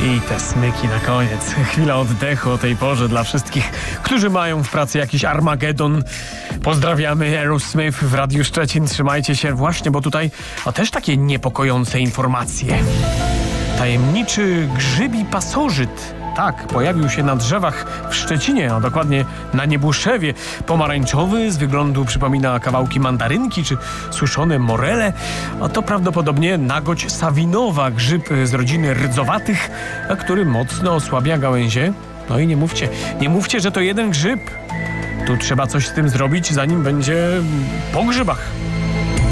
I te smyki na koniec. Chwila oddechu o tej porze dla wszystkich, którzy mają w pracy jakiś Armagedon. Pozdrawiamy Aerosmith w Radiu Szczecin. Trzymajcie się właśnie, bo tutaj też takie niepokojące informacje. Tajemniczy grzybi pasożyt. Tak, pojawił się na drzewach w Szczecinie, a dokładnie na Niebuszewie. Pomarańczowy, z wyglądu przypomina kawałki mandarynki czy suszone morele. A to prawdopodobnie nagoć sawinowa, grzyb z rodziny rdzowatych, a który mocno osłabia gałęzie. No i nie mówcie, że to jeden grzyb. Tu trzeba coś z tym zrobić, zanim będzie po grzybach.